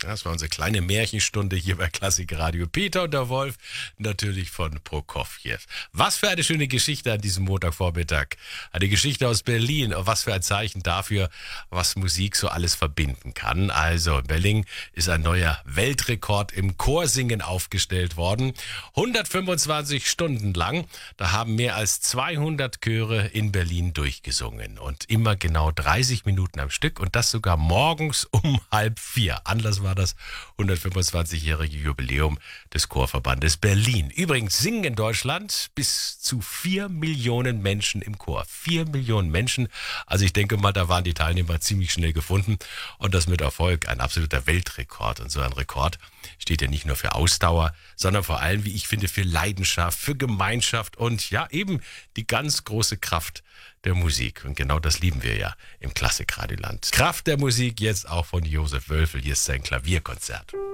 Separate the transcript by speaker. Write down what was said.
Speaker 1: Das war unsere kleine Märchenstunde hier bei Klassikradio. Peter und der Wolf, natürlich von Prokofjew. Was für eine schöne Geschichte an diesem Montagvormittag. Eine Geschichte aus Berlin. Und was für ein Zeichen dafür, was Musik so alles verbinden kann. Also in Berlin ist ein neuer Weltrekord im Chorsingen aufgestellt worden. 125 Stunden lang. Da haben mehr als 200 Chöre in Berlin durchgesungen. Und immer genau 30 Minuten am Stück. Und das sogar morgens um 3:30. Anlass war das 125-jährige Jubiläum des Chorverbandes Berlin. Übrigens singen in Deutschland bis zu 4 Millionen Menschen im Chor. 4 Millionen Menschen. Also ich denke mal, da waren die Teilnehmer ziemlich schnell gefunden. Und das mit Erfolg. Ein absoluter Weltrekord. Und so ein Rekord steht ja nicht nur für Ausdauer, sondern vor allem, wie ich finde, für Leidenschaft, für Gemeinschaft und ja eben die ganz große Kraft der Musik. Und genau das lieben wir ja im Klassikradioland. Kraft der Musik jetzt auch von Josef Wölfel. Hier ist sein Klavierkonzert.